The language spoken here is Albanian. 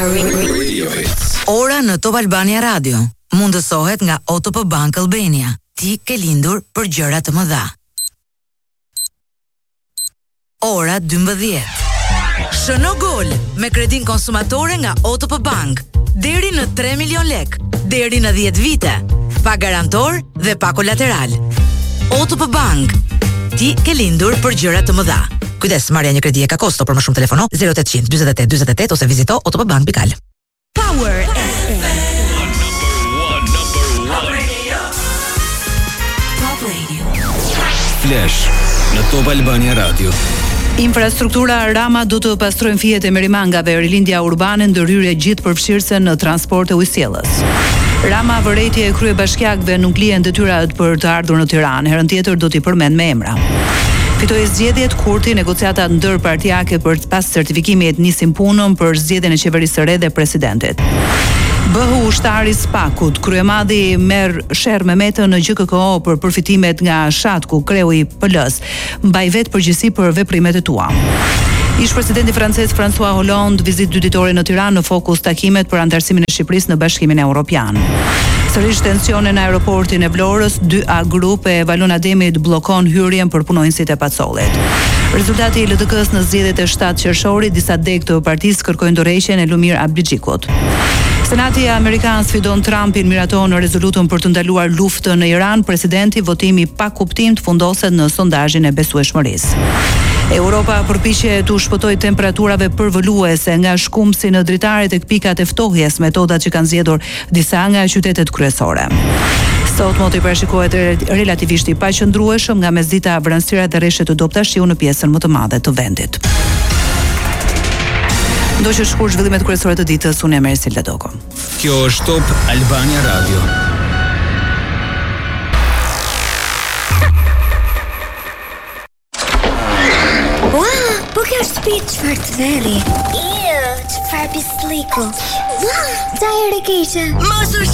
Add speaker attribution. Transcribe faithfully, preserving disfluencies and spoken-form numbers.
Speaker 1: Ora në Top Albania Radio mundësohet nga O T P Bank Albania. Ti ke lindur për gjëra të mëdha. Ora dymbëdhjetë. Shëno gol me kredin konsumatore nga O T P Bank. Deri në tre milion lek, deri në dhjetë vite. Pa garantor dhe pa kolateral. O T P Bank. Ti ke lindur për gjëra të mëdha. Kujdes, marrja një kredi e ka kosto, për më shumë telefono zero opt zero zero dyzet e tetë dyzet e tetë ose vizito otpbank pikal.
Speaker 2: Power F M.
Speaker 3: Top Radio. Flash në Top Albania Radio.
Speaker 2: Infrastruktura Rama do të pastrojnë fijet e merimangave, rilindja urbane ndërhyrje gjithë përfshirëse në transport e ujësiellës. Rama vërejtje e kryebashkiakëve nuk lihen detyrat për të ardhur në Tiranë, herën tjetër do t'i përmend me emra. Fitoi zgjedhjet Kurti, negociata ndërpartiake për pas certifikimit nisin punën për zgjedhjen e qeverisë së re dhe presidentit. Bëhu ushtari Spakut, kryemadhi merr sherr Mehmetën në G K K O për përfitimet nga Shatku, kreu i P L-s, mbaj vetë përgjegjësi për veprimet e tua. Ish presidenti francez François Hollande vizit dy ditore në Tiranë në fokus takimet për antarësimin e Shqipërisë në Bashkimin Evropian. Sërish tensione në aeroportin e Vlorës, dy A grup e Valon Ademit bllokon hyrjen për punonjësit e Pacollit. Rezultati i L D K-s në zgjedhjet e shtatë qershorit, disa deg të partisë kërkojnë dorëheqjen e Lumir Abdixhikut. Senati Amerikan sfidon Trumpin miraton në rezolutën për të ndaluar luftën në Iran, presidenti votimi pa kuptim të fundoset në sondazhin e besueshmërisë. Europa përpiqet të shpëtojë temperaturave përvoluese nga shkumsi në dritare tek pikat e ftohjes, metodat që kanë zgjedhur disa nga qytetet kryesore. Sot moti parashikohet relativisht i paqëndrueshëm nga mesdita vranësira dhe rreshet të dobta shiu në pjesën më të madhe të vendit. Ndoqë shkur zhvillimet kryesore të ditës, unë jam Ersil Ledoko.
Speaker 3: Kjo është Top Albania Radio.
Speaker 4: Po kjo është spi çfarë të veri. Iu, çfarë pisliku. Ua, ta ere keqe. Mos u